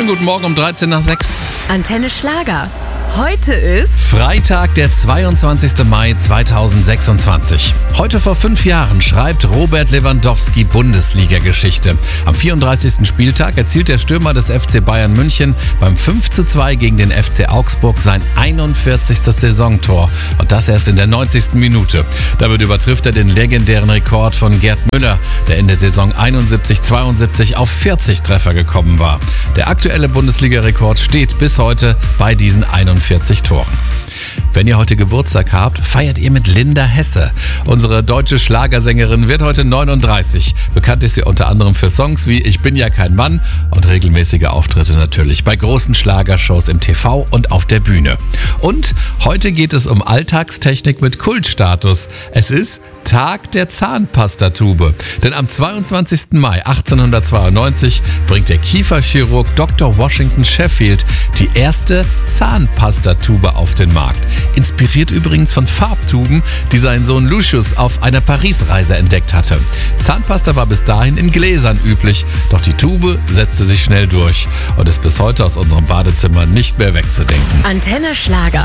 Schönen guten Morgen um 13 nach 6. Antenne Schlager. Heute ist Freitag, der 22. Mai 2026. Heute vor 5 Jahren schreibt Robert Lewandowski Bundesliga-Geschichte. Am 34. Spieltag erzielt der Stürmer des FC Bayern München beim 5:2 gegen den FC Augsburg sein 41. Saisontor. Und das erst in der 90. Minute. Damit übertrifft er den legendären Rekord von Gerd Müller, der in der Saison 71/72 auf 40 Treffer gekommen war. Der aktuelle Bundesliga-Rekord steht bis heute bei diesen 41 Toren. Wenn ihr heute Geburtstag habt, feiert ihr mit Linda Hesse. Unsere deutsche Schlagersängerin wird heute 39. Bekannt ist sie unter anderem für Songs wie Ich bin ja kein Mann und regelmäßige Auftritte natürlich bei großen Schlagershows im TV und auf der Bühne. Und heute geht es um Alltagstechnik mit Kultstatus. Es ist Tag der Zahnpastatube. Denn am 22. Mai 1892 bringt der Kieferchirurg Dr. Washington Sheffield die erste Zahnpastatube auf den Markt. Inspiriert übrigens von Farbtuben, die sein Sohn Lucius auf einer Paris-Reise entdeckt hatte. Zahnpasta war bis dahin in Gläsern üblich, doch die Tube setzte sich schnell durch und ist bis heute aus unserem Badezimmer nicht mehr wegzudenken. Antenne Schlager.